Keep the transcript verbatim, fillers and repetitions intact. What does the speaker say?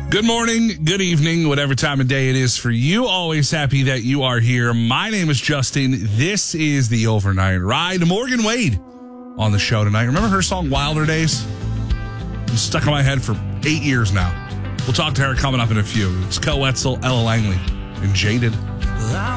Good morning, good evening, whatever time of day it is for you. Always happy that you are here. My name is Justin. This is the Overnight Ride. Morgan Wade on the show tonight. Remember her song Wilder Days? It's stuck in my head for eight years now. We'll talk to her coming up in a few. It's Co Wetzel, Ella Langley, and Jaded.